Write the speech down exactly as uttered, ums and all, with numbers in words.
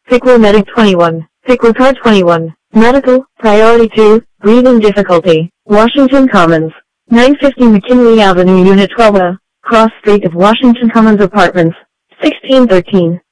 Piqua Medic twenty-one, Piqua Car twenty-one, Medical, Priority two, Breathing Difficulty, Washington Commons, nine fifty McKinley Avenue Unit twelve A, Cross Street of Washington Commons Apartments, sixteen thirteen.